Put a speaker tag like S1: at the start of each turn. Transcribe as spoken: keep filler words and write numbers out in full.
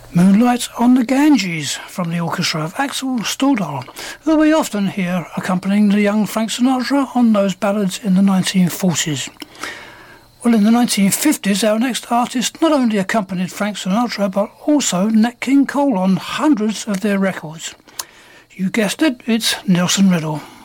S1: Moonlight on the Ganges from the orchestra of Axel Stordal, who we often hear accompanying the young Frank Sinatra on those ballads in the nineteen forties. Well, in the nineteen fifties, our next artist not only accompanied Frank Sinatra, but also Nat King Cole on hundreds of their records. You guessed it, it's Nelson Riddle.